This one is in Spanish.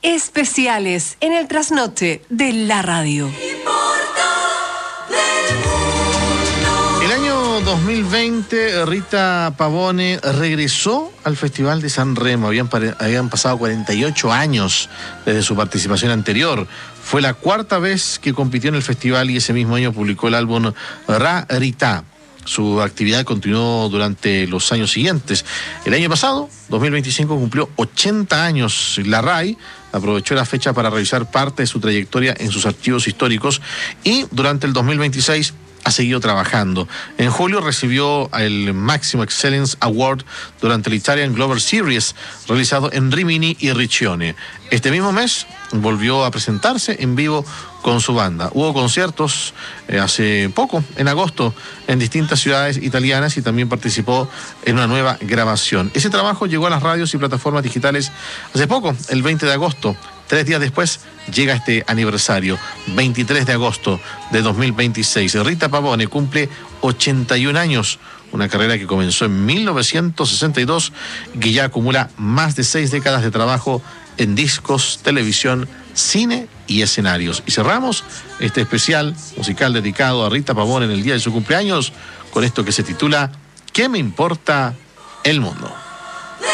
especiales en el trasnoche de la radio. El año 2020, Rita Pavone regresó al Festival de San Remo. Habían pasado 48 años desde su participación anterior. Fue la cuarta vez que compitió en el festival y ese mismo año publicó el álbum Rarita. Su actividad continuó durante los años siguientes. El año pasado, 2025, cumplió 80 años. La RAI aprovechó la fecha para revisar parte de su trayectoria en sus archivos históricos y durante el 2026 ha seguido trabajando. En julio recibió el Máximo Excellence Award durante el Italian Global Series, realizado en Rimini y Riccione. Este mismo mes volvió a presentarse en vivo con su banda. Hubo conciertos hace poco, en agosto, en distintas ciudades italianas y también participó en una nueva grabación. Ese trabajo llegó a las radios y plataformas digitales hace poco, el 20 de agosto. 3 días después llega este aniversario, 23 de agosto de 2026. Rita Pavone cumple 81 años, una carrera que comenzó en 1962 y que ya acumula más de 6 décadas de trabajo en discos, televisión, cine y escenarios. Y cerramos este especial musical dedicado a Rita Pavone en el día de su cumpleaños con esto que se titula ¿Qué me importa el mundo?